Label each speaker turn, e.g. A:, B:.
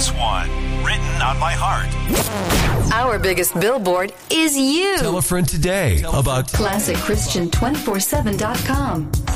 A: Plus One. Written on my heart.
B: Our biggest billboard is you.
C: Tell a friend today about
D: ClassicChristian247.com.